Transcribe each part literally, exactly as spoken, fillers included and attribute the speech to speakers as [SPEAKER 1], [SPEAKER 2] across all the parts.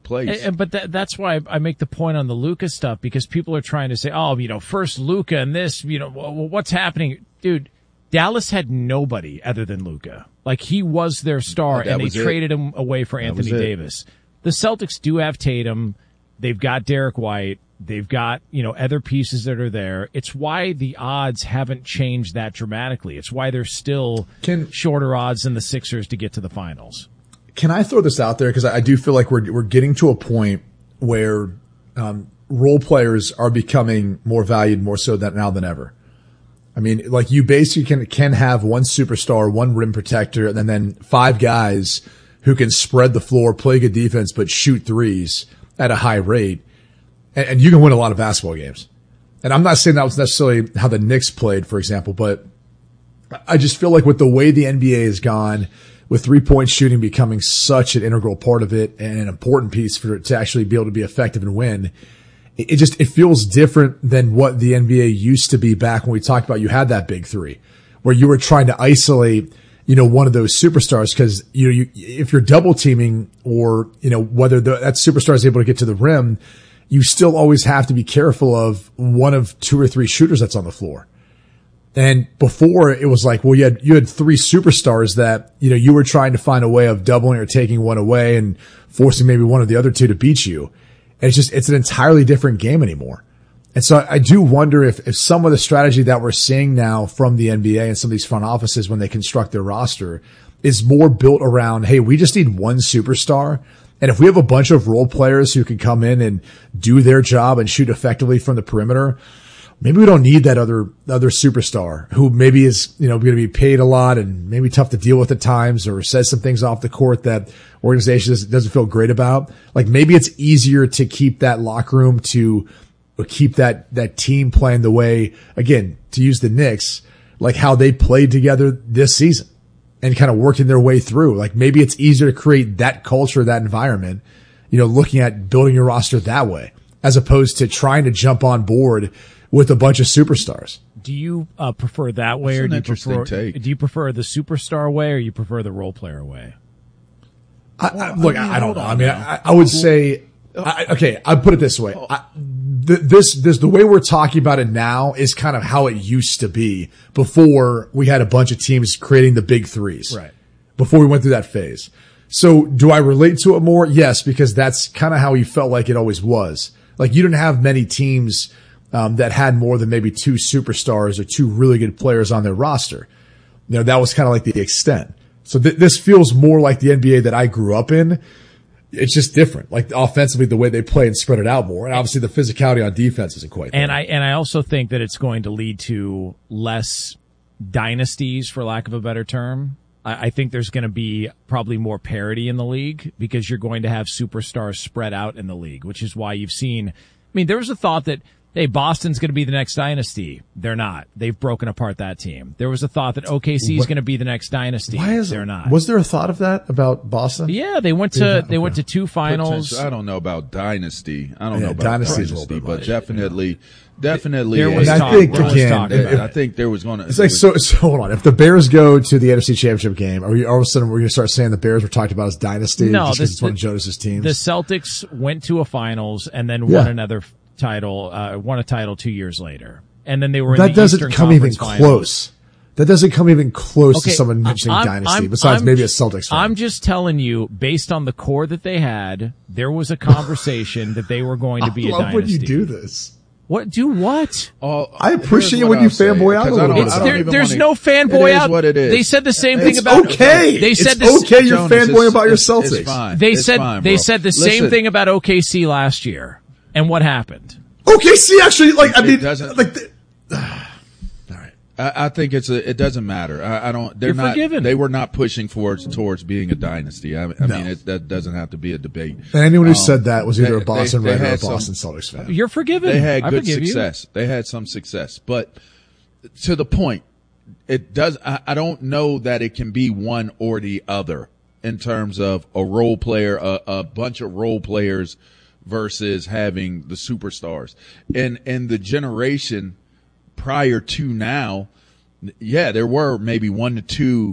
[SPEAKER 1] place.
[SPEAKER 2] And, but that, that's why I make the point on the Luka stuff, because people are trying to say, oh, you know, first Luka and this, you know, what's happening? Dude, Dallas had nobody other than Luka. Like, he was their star,
[SPEAKER 1] oh,
[SPEAKER 2] and they
[SPEAKER 1] it.
[SPEAKER 2] traded him away for
[SPEAKER 1] that
[SPEAKER 2] Anthony Davis. The Celtics do have Tatum. They've got Derek White. They've got, you know, other pieces that are there. It's why the odds haven't changed that dramatically. It's why they're still
[SPEAKER 3] Can,
[SPEAKER 2] shorter odds than the Sixers to get to the finals.
[SPEAKER 3] Can I throw this out there? Because I do feel like we're we're getting to a point where um, role players are becoming more valued more so than now than ever. I mean, like, you basically can can have one superstar, one rim protector, and then five guys who can spread the floor, play good defense, but shoot threes at a high rate. And, and you can win a lot of basketball games. And I'm not saying that was necessarily how the Knicks played, for example, but I just feel like with the way the N B A has gone, with three-point shooting becoming such an integral part of it and an important piece for it to actually be able to be effective and win, it, it just, it feels different than what the N B A used to be back when we talked about you had that big three, where you were trying to isolate, you know, one of those superstars, because, you know, you, if you're double teaming, or, you know, whether the, that superstar is able to get to the rim, you still always have to be careful of one of two or three shooters that's on the floor. And before, it was like, well, you had, you had three superstars that, you know, you were trying to find a way of doubling or taking one away and forcing maybe one of the other two to beat you. And it's just, it's an entirely different game anymore. And so I do wonder if, if some of the strategy that we're seeing now from the N B A and some of these front offices when they construct their roster is more built around, hey, we just need one superstar. And if we have a bunch of role players who can come in and do their job and shoot effectively from the perimeter, maybe we don't need that other, other superstar who maybe is, you know, going to be paid a lot and maybe tough to deal with at times, or says some things off the court that organization doesn't, doesn't feel great about. Like, maybe it's easier to keep that locker room, to keep that, that team playing the way, again, to use the Knicks, like how they played together this season and kind of working their way through. Like, maybe it's easier to create that culture, that environment, you know, looking at building your roster that way, as opposed to trying to jump on board with a bunch of superstars.
[SPEAKER 2] Do you uh, prefer that way,
[SPEAKER 1] That's
[SPEAKER 2] or
[SPEAKER 1] an
[SPEAKER 2] do you
[SPEAKER 1] interesting
[SPEAKER 2] prefer
[SPEAKER 1] take.
[SPEAKER 2] do you prefer the superstar way, or you prefer the role player way?
[SPEAKER 3] I, I, look, I, I don't know. I mean, I, I would say, I, okay, I'd put it this way. I, th- this, this, the way we're talking about it now is kind of how it used to be before we had a bunch of teams creating the big threes.
[SPEAKER 2] Right.
[SPEAKER 3] Before we went through that phase. So do I relate to it more? Yes, because that's kind of how you felt like it always was. Like, you didn't have many teams Um, that had more than maybe two superstars or two really good players on their roster. You know, that was kind of like the extent. So th- this feels more like the N B A that I grew up in. It's just different. Like, offensively, the way they play and spread it out more. And obviously the physicality on defense isn't quite there.
[SPEAKER 2] And I, and I also think that it's going to lead to less dynasties, for lack of a better term. I, I think there's going to be probably more parity in the league, because you're going to have superstars spread out in the league, which is why you've seen, I mean, there was a thought that, hey, Boston's going to be the next dynasty. They're not. They've broken apart that team. There was a thought that O K C is going to be the next dynasty.
[SPEAKER 3] Why is
[SPEAKER 2] They're not.
[SPEAKER 3] Was there a thought of that about Boston?
[SPEAKER 2] Yeah, they went to
[SPEAKER 3] Okay.
[SPEAKER 2] they went to two finals.
[SPEAKER 1] Potential- I don't know about dynasty. I don't
[SPEAKER 3] Yeah,
[SPEAKER 1] know about
[SPEAKER 3] dynasty
[SPEAKER 1] dynasty,
[SPEAKER 3] is a little bit
[SPEAKER 1] but
[SPEAKER 3] much.
[SPEAKER 1] definitely, definitely.
[SPEAKER 2] There
[SPEAKER 1] a-
[SPEAKER 2] was
[SPEAKER 3] And I
[SPEAKER 2] talk.
[SPEAKER 3] think,
[SPEAKER 2] There was
[SPEAKER 3] again,
[SPEAKER 2] talk
[SPEAKER 3] if-
[SPEAKER 2] about it.
[SPEAKER 1] I think there was going to.
[SPEAKER 3] It's like, so, so hold on. If the Bears go to the N F C Championship game, are we all of a sudden we're going to start saying the Bears were talked about as dynasty?
[SPEAKER 2] No,
[SPEAKER 3] just
[SPEAKER 2] this-
[SPEAKER 3] because it's one of
[SPEAKER 2] the-
[SPEAKER 3] Jonas's teams.
[SPEAKER 2] The Celtics went to a finals and then
[SPEAKER 3] Yeah.
[SPEAKER 2] won another title, uh, won a title two years later. And then they were in
[SPEAKER 3] that
[SPEAKER 2] the
[SPEAKER 3] doesn't
[SPEAKER 2] Eastern
[SPEAKER 3] come even
[SPEAKER 2] Conference Finals.
[SPEAKER 3] close. That doesn't come even close
[SPEAKER 2] Okay,
[SPEAKER 3] to someone mentioning
[SPEAKER 2] I'm-
[SPEAKER 3] dynasty,
[SPEAKER 2] I'm-
[SPEAKER 3] besides
[SPEAKER 2] I'm
[SPEAKER 3] maybe a
[SPEAKER 2] ju-
[SPEAKER 3] Celtics fan.
[SPEAKER 2] I'm just telling you, based on the core that they had, there was a conversation that they were going to be
[SPEAKER 3] I
[SPEAKER 2] a
[SPEAKER 3] love
[SPEAKER 2] dynasty.
[SPEAKER 3] when you do this.
[SPEAKER 2] What? Do what?
[SPEAKER 1] Oh,
[SPEAKER 3] I appreciate
[SPEAKER 1] here's
[SPEAKER 3] when
[SPEAKER 1] what
[SPEAKER 3] you
[SPEAKER 1] I'll say,
[SPEAKER 3] fanboy out a
[SPEAKER 1] 'cause I
[SPEAKER 3] little
[SPEAKER 1] don't-
[SPEAKER 3] bit.
[SPEAKER 1] I
[SPEAKER 2] It's,
[SPEAKER 1] don't
[SPEAKER 2] there,
[SPEAKER 1] even
[SPEAKER 2] there's
[SPEAKER 1] wanna-
[SPEAKER 2] no fanboy
[SPEAKER 1] It is
[SPEAKER 2] out.
[SPEAKER 1] what it is.
[SPEAKER 2] They said the same thing
[SPEAKER 3] It's
[SPEAKER 2] about.
[SPEAKER 3] okay.
[SPEAKER 2] They said
[SPEAKER 3] it's
[SPEAKER 2] this.
[SPEAKER 3] okay. You're
[SPEAKER 1] Jonas,
[SPEAKER 3] fanboy
[SPEAKER 1] it's-
[SPEAKER 3] about your
[SPEAKER 1] it's-
[SPEAKER 3] Celtics.
[SPEAKER 1] It's fine.
[SPEAKER 2] They
[SPEAKER 1] It's
[SPEAKER 2] said
[SPEAKER 1] fine,
[SPEAKER 2] they
[SPEAKER 1] bro.
[SPEAKER 2] said the same
[SPEAKER 1] Listen,
[SPEAKER 2] thing about O K C last year, and what happened?
[SPEAKER 3] O K C actually, like, I
[SPEAKER 1] It
[SPEAKER 3] mean,
[SPEAKER 1] doesn't-
[SPEAKER 3] like, the,
[SPEAKER 1] I, I think it's a, it doesn't matter. I, I don't. They're
[SPEAKER 2] You're
[SPEAKER 1] not.
[SPEAKER 2] forgiven.
[SPEAKER 1] They were not pushing towards towards being a dynasty. I, I
[SPEAKER 3] No.
[SPEAKER 1] mean, it, that doesn't have to be a debate.
[SPEAKER 3] and anyone who
[SPEAKER 1] Um,
[SPEAKER 3] said that was either
[SPEAKER 1] they-
[SPEAKER 3] a Boston
[SPEAKER 1] they- they
[SPEAKER 3] Red or a
[SPEAKER 1] had some-
[SPEAKER 3] Boston Celtics fan.
[SPEAKER 2] You're forgiven.
[SPEAKER 1] They had
[SPEAKER 2] I
[SPEAKER 1] good
[SPEAKER 2] forgive
[SPEAKER 1] success. They had some success, but to the point, it does. I, I don't know that it can be one or the other in terms of a role player, a, a bunch of role players versus having the superstars. And and the generation prior to now, yeah, there were maybe one to two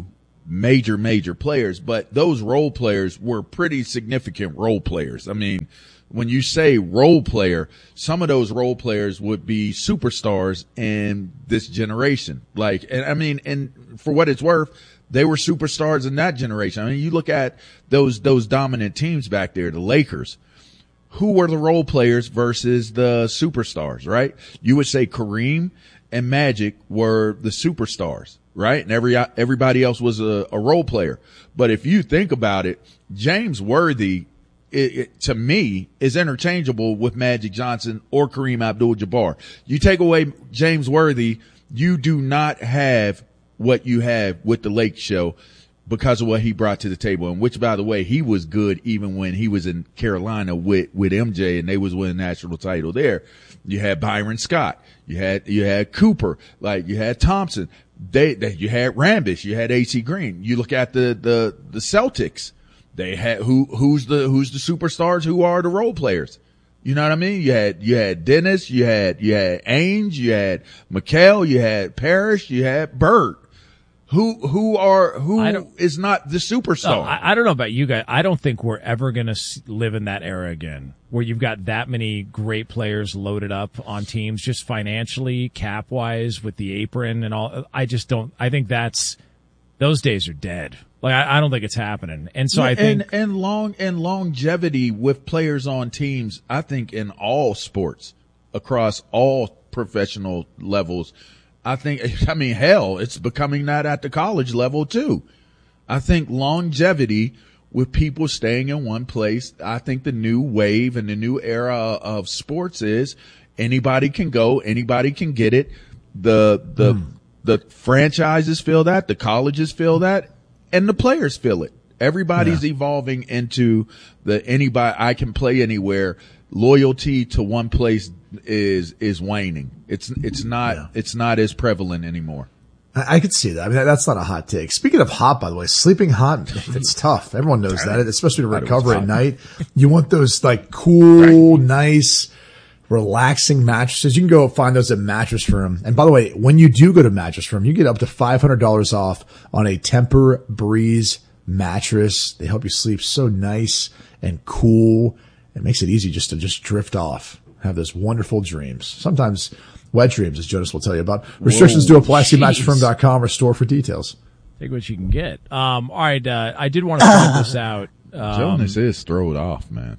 [SPEAKER 1] major, major players, but those role players were pretty significant role players. I mean, when you say role player, some of those role players would be superstars in this generation. Like, and I mean, and for what it's worth, they were superstars in that generation. I mean, you look at those, those dominant teams back there, the Lakers. Who were the role players versus the superstars, right? You would say Kareem and Magic were the superstars, right? And every, everybody else was a, a role player. But if you think about it, James Worthy, it, it, to me, is interchangeable with Magic Johnson or Kareem Abdul-Jabbar. You take away James Worthy, you do not have what you have with the Lake Show because of what he brought to the table, and which, by the way, he was good even when he was in Carolina with, with M J and they was winning national title there. You had Byron Scott. You had, you had Cooper. Like, you had Thompson. They, they, you had Rambish. You had A C Green. You look at the, the, the Celtics. They had, who, who's the, who's the superstars? Who are the role players? You know what I mean? You had, you had Dennis. You had, you had Ainge. You had McHale. You had Parrish. You had Bird. Who, who are, who is not the superstar?
[SPEAKER 2] No, I, I don't know about you guys. I don't think we're ever going to live in that era again where you've got that many great players loaded up on teams just financially, cap wise, with the apron and all. I just don't, I think that's, those days are dead. Like, I, I don't think it's happening. And so
[SPEAKER 1] yeah,
[SPEAKER 2] I think.
[SPEAKER 1] And, and long, and longevity with players on teams, I think in all sports across all professional levels. I think, I mean, hell, it's becoming that at the college level too. I think longevity with people staying in one place, I think the new wave and the new era of sports is anybody can go, anybody can get it. The, the, mm. the franchises feel that, the colleges feel that, and the players feel it. Everybody's yeah. evolving into the anybody, I can play anywhere. Loyalty to one place is is waning. It's it's not yeah. it's not as prevalent anymore.
[SPEAKER 3] I, I could see that. I mean, that's not a hot take. Speaking of hot, by the way, sleeping hot, it's tough. Everyone knows that, especially to recover at night. You want those like cool, right. nice, relaxing mattresses. You can go find those at Mattress Firm. And by the way, when you do go to Mattress Firm, you get up to five hundred dollars off on a Tempur Breeze mattress. They help you sleep so nice and cool. It makes it easy just to just drift off, have those wonderful dreams. Sometimes wet dreams, as Jonas will tell you about. Restrictions Whoa, do apply. See mattress firm dot com or store for details.
[SPEAKER 2] Take what you can get. Um, all right. Uh, I did want to point this out. Um,
[SPEAKER 1] Jonas is throwed off, man.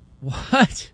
[SPEAKER 2] What?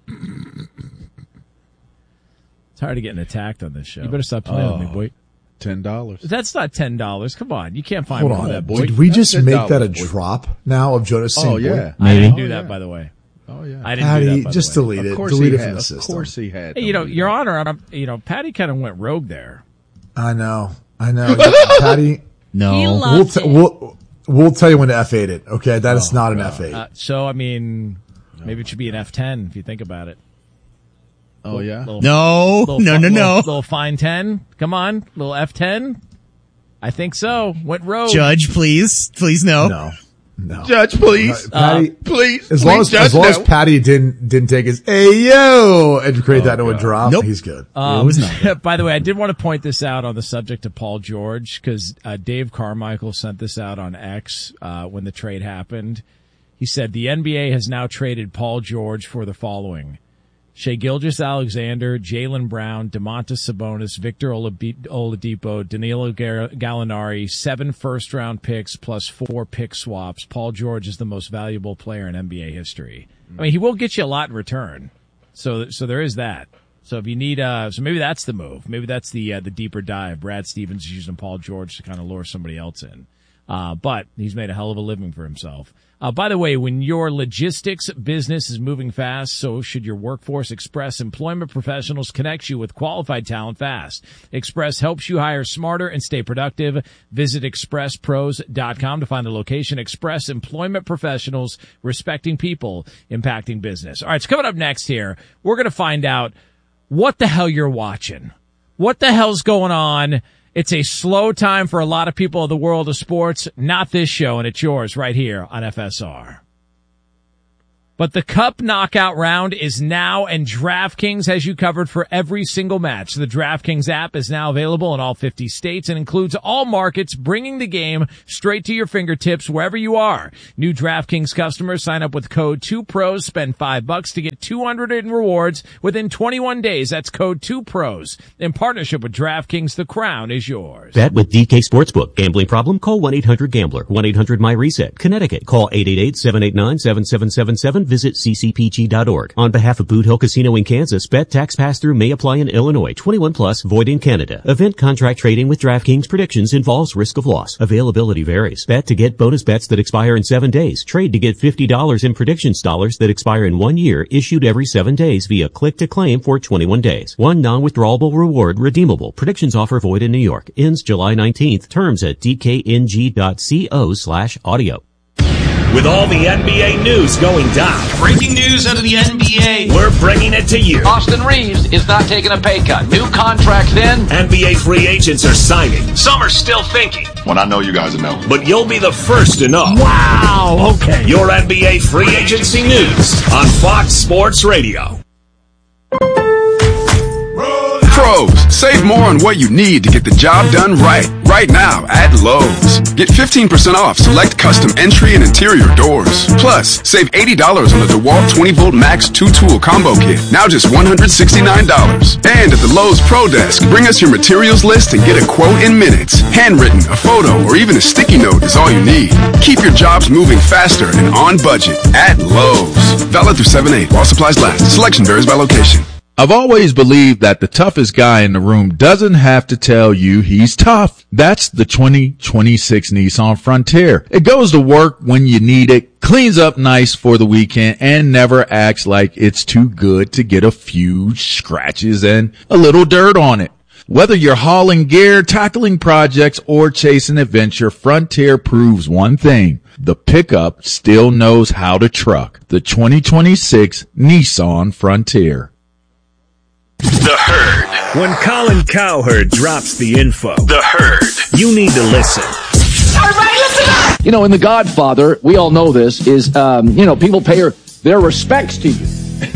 [SPEAKER 2] It's hard to getting attacked on this show. You better stop playing oh, with me, boy.
[SPEAKER 1] Ten dollars.
[SPEAKER 2] That's not ten dollars. Come on, you can't find
[SPEAKER 3] Hold
[SPEAKER 2] one
[SPEAKER 3] on.
[SPEAKER 2] of that, boy.
[SPEAKER 3] Did we just
[SPEAKER 1] That's
[SPEAKER 3] make that a
[SPEAKER 1] boy.
[SPEAKER 3] drop now of Jonas saying
[SPEAKER 1] Oh yeah,
[SPEAKER 2] I didn't do
[SPEAKER 1] oh,
[SPEAKER 2] that,
[SPEAKER 1] yeah.
[SPEAKER 2] by the way.
[SPEAKER 1] Oh yeah,
[SPEAKER 2] I didn't
[SPEAKER 3] Patty,
[SPEAKER 2] do that. By
[SPEAKER 3] just
[SPEAKER 2] the way.
[SPEAKER 3] delete it.
[SPEAKER 1] Of course
[SPEAKER 3] delete
[SPEAKER 1] he
[SPEAKER 3] it
[SPEAKER 1] had.
[SPEAKER 3] from the
[SPEAKER 1] Of
[SPEAKER 3] system.
[SPEAKER 1] course he had.
[SPEAKER 2] Hey, you know, Your Honor, I'm, you know, Patty kind of went rogue there.
[SPEAKER 3] I know. I know. Patty.
[SPEAKER 4] No.
[SPEAKER 5] He
[SPEAKER 3] We'll,
[SPEAKER 5] loved
[SPEAKER 3] t-
[SPEAKER 5] it.
[SPEAKER 3] we'll, we'll tell you when to F eight it. Okay. That is
[SPEAKER 1] Oh,
[SPEAKER 3] not an
[SPEAKER 1] God.
[SPEAKER 3] F eight.
[SPEAKER 2] Uh, so, I mean, maybe it should be an F ten if you think about it.
[SPEAKER 1] Oh yeah.
[SPEAKER 2] Little,
[SPEAKER 4] No.
[SPEAKER 2] little,
[SPEAKER 4] No, no,
[SPEAKER 2] little,
[SPEAKER 4] no.
[SPEAKER 2] Little fine ten. Come on. Little F ten. I think so. Went rogue.
[SPEAKER 4] Judge, please. Please no.
[SPEAKER 3] No. No.
[SPEAKER 1] Judge, please,
[SPEAKER 3] Uh, Patty,
[SPEAKER 1] please.
[SPEAKER 3] as
[SPEAKER 1] please,
[SPEAKER 3] long as,
[SPEAKER 1] Judge,
[SPEAKER 3] as long as
[SPEAKER 1] no.
[SPEAKER 3] Patty didn't, didn't take his, hey yo, and create
[SPEAKER 1] Oh,
[SPEAKER 3] that into a
[SPEAKER 1] God.
[SPEAKER 3] drop,
[SPEAKER 4] Nope.
[SPEAKER 3] he's good.
[SPEAKER 2] Um,
[SPEAKER 4] It was not.
[SPEAKER 2] by the way, I did want to point this out on the subject of Paul George because uh, Dave Carmichael sent this out on X uh, when the trade happened. He said the N B A has now traded Paul George for the following: Shai Gilgeous-Alexander, Jaylen Brown, Domantas Sabonis, Victor Oladipo, Danilo Gallinari, seven first-round picks plus four pick swaps. Paul George is the most valuable player in N B A history. I mean, he will get you a lot in return. So, so there is that. So if you need, uh, so maybe that's the move. Maybe that's the uh, the deeper dive. Brad Stevens is using Paul George to kind of lure somebody else in. Uh, but he's made a hell of a living for himself. Uh, by the way, when your logistics business is moving fast, so should your Workforce Express. Employment Professionals connects you with qualified talent fast. Express helps you hire smarter and stay productive. Visit express pros dot com to find the location. Express Employment Professionals, respecting people, impacting business. All right, so coming up next here, we're going to find out what the hell you're watching. What the hell's going on? It's a slow time for a lot of people in the world of sports. Not this show, and it's yours right here on F S R. But the Cup knockout round is now, and DraftKings has you covered for every single match. The DraftKings app is now available in all fifty states and includes all markets, bringing the game straight to your fingertips wherever you are. New DraftKings customers sign up with code two pros, spend five bucks to get two hundred in rewards within twenty-one days. That's code two pros. In partnership with DraftKings, the crown is yours.
[SPEAKER 5] Bet with D K Sportsbook. Gambling problem? Call one eight hundred gambler. one eight hundred my reset. Connecticut. Call eight eight eight, seven eight nine, seven seven seven seven. Visit c c p g dot org. On behalf of Boot Hill Casino in Kansas, bet tax pass-through may apply in Illinois. twenty-one plus, void in Canada. Event contract trading with DraftKings predictions involves risk of loss. Availability varies. Bet to get bonus bets that expire in seven days. Trade to get fifty dollars in predictions dollars that expire in one year, issued every seven days via click to claim for twenty-one days. One non-withdrawable reward redeemable. Predictions offer void in New York. Ends July nineteenth. Terms at d k n g dot co slash audio.
[SPEAKER 6] With all the N B A news going down.
[SPEAKER 7] Breaking news out of the N B A.
[SPEAKER 6] We're bringing it to you.
[SPEAKER 8] Austin Reeves is not taking a pay cut. New contracts in.
[SPEAKER 6] N B A free agents are signing.
[SPEAKER 7] Some are still thinking.
[SPEAKER 9] When I know, you guys will know.
[SPEAKER 6] But you'll be the first to know.
[SPEAKER 2] Wow, okay.
[SPEAKER 6] Your N B A free agency news on Fox Sports Radio.
[SPEAKER 9] Pros, save more on what you need to get the job done right. Right now at Lowe's. Get fifteen percent off select custom entry and interior doors. Plus, save eighty dollars on the DeWalt twenty volt Max two tool combo kit. Now just one hundred sixty-nine dollars. And at the Lowe's Pro Desk, bring us your materials list and get a quote in minutes. Handwritten, a photo, or even a sticky note is all you need. Keep your jobs moving faster and on budget at Lowe's. Valid through seven eight while supplies last. Selection varies by location.
[SPEAKER 1] I've always believed that the toughest guy in the room doesn't have to tell you he's tough. That's the twenty twenty-six Nissan Frontier. It goes to work when you need it, cleans up nice for the weekend, and never acts like it's too good to get a few scratches and a little dirt on it. Whether you're hauling gear, tackling projects, or chasing adventure, Frontier proves one thing. The pickup still knows how to truck. The twenty twenty-six Nissan Frontier.
[SPEAKER 6] The Herd. When Colin Cowherd drops the info, The Herd, you need to listen.
[SPEAKER 8] Everybody listen up! You know, in The Godfather, we all know this, is, um, you know, people pay her, their respects to you.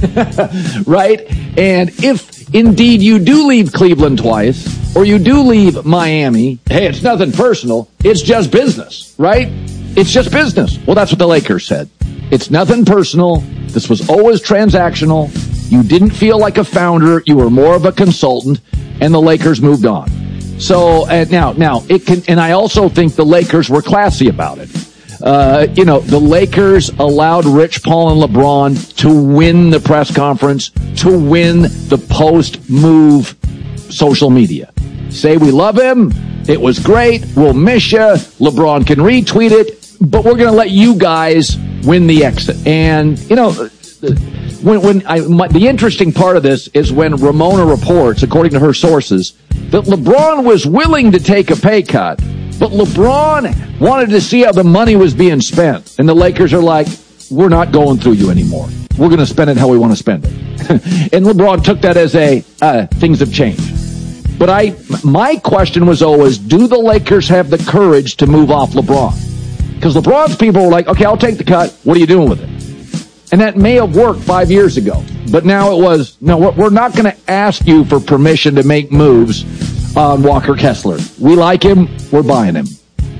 [SPEAKER 8] Right? And if indeed you do leave Cleveland twice, or you do leave Miami, hey, it's nothing personal. It's just business, right? It's just business. Well, that's what the Lakers said. It's nothing personal. This was always transactional. You didn't feel like a founder. You were more of a consultant, and the Lakers moved on. So uh, now, now it can, and I also think the Lakers were classy about it. Uh, you know, the Lakers allowed Rich Paul and LeBron to win the press conference, to win the post-move social media. Say we love him. It was great. We'll miss you. LeBron can retweet it, but we're going to let you guys win the exit. And, you know, when, when I, my, the interesting part of this is when Ramona reports, according to her sources, that LeBron was willing to take a pay cut, but LeBron wanted to see how the money was being spent. And the Lakers are like, we're not going through you anymore. We're going to spend it how we want to spend it. And LeBron took that as a, uh, things have changed. But I, my question was always, do the Lakers have the courage to move off LeBron? Because LeBron's people were like, okay, I'll take the cut. What are you doing with it? And that may have worked five years ago. But now it was, no, we're not going to ask you for permission to make moves on Walker Kessler. We like him. We're buying him.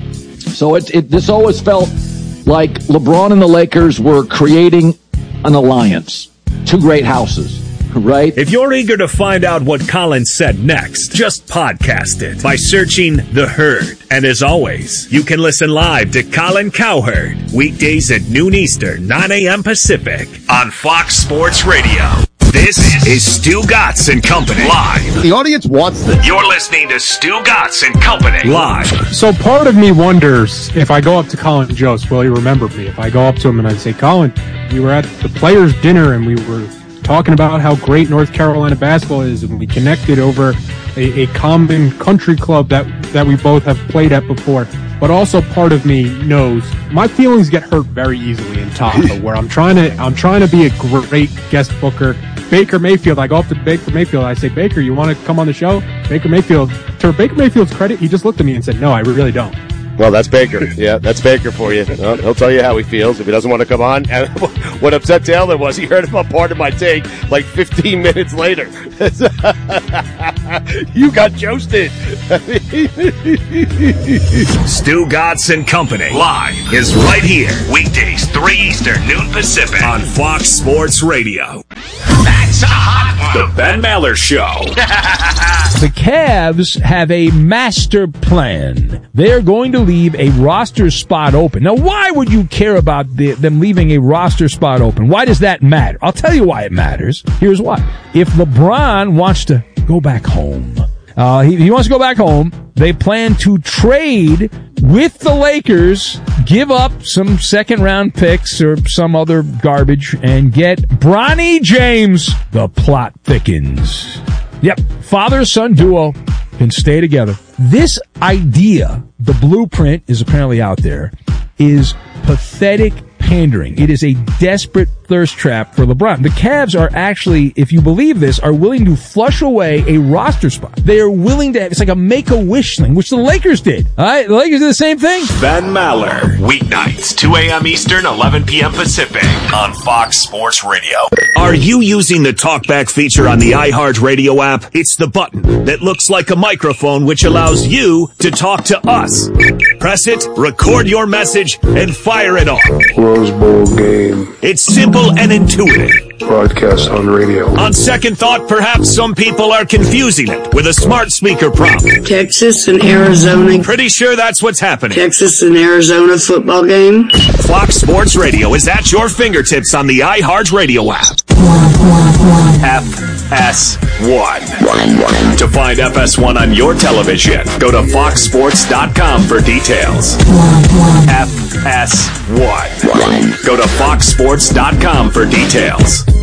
[SPEAKER 8] So it, it this always felt like LeBron and the Lakers were creating an alliance. Two great houses. Right?
[SPEAKER 6] If you're eager to find out what Colin said next, just podcast it by searching The Herd. And as always, you can listen live to Colin Cowherd weekdays at noon Eastern, nine a.m. Pacific on Fox Sports Radio. This is Stu Gatz and Company live.
[SPEAKER 10] The audience wants this.
[SPEAKER 6] You're listening to Stu Gatz and Company live.
[SPEAKER 11] So part of me wonders if I go up to Colin Jost, will he remember me? If I go up to him and I say, Colin, we were at the players' dinner and we were talking about how great North Carolina basketball is, and we connected over a, a common country club that, that we both have played at before. But also part of me knows my feelings get hurt very easily in Tahoe, where I'm trying to I'm trying to be a great guest booker. Baker Mayfield, I go up to Baker Mayfield, I say, Baker, you want to come on the show? Baker Mayfield, to Baker Mayfield's credit, he just looked at me and said, no, I really don't.
[SPEAKER 10] Well, that's Baker. Yeah, that's Baker for you. Well, he'll tell you how he feels if he doesn't want to come on. And what upset Taylor was he heard about part of my take like fifteen minutes later. You got jousted.
[SPEAKER 6] Stugotz and Company live is right here. Weekdays, three Eastern, noon Pacific on Fox Sports Radio. That's a hot one. The Ben Maller Show.
[SPEAKER 12] The Cavs have a master plan. They're going to leave a roster spot open. Now, why would you care about the, them leaving a roster spot open? Why does that matter? I'll tell you why it matters. Here's why. If LeBron wants to go back home, uh, he, he wants to go back home, they plan to trade with the Lakers, give up some second round picks or some other garbage, and get Bronny James. The plot thickens. Yep, father-son duo can stay together. This idea, the blueprint is apparently out there, is pathetic pandering. It is a desperate thirst trap for LeBron. The Cavs are actually, if you believe this, are willing to flush away a roster spot. They are willing to, it's like a make-a-wish thing, which the Lakers did. All right, the Lakers did the same thing.
[SPEAKER 6] Ben Maller, weeknights, two a.m. Eastern, eleven p.m. Pacific on Fox Sports Radio. Are you using the TalkBack feature on the iHeartRadio app? It's the button that looks like a microphone, which allows you to talk to us. Press it, record your message, and fire it off.
[SPEAKER 13] Rose Bowl game.
[SPEAKER 6] It's simple and intuitive.
[SPEAKER 13] Broadcast on radio.
[SPEAKER 6] On second thought, perhaps some people are confusing it with a smart speaker prompt.
[SPEAKER 14] Texas and Arizona.
[SPEAKER 6] Pretty sure that's what's happening.
[SPEAKER 14] Texas and Arizona football game.
[SPEAKER 6] Fox Sports Radio is at your fingertips on the iHeartRadio app. F S one. To find F S one on your television, go to fox sports dot com for details. F S one. Go to fox sports dot com for details.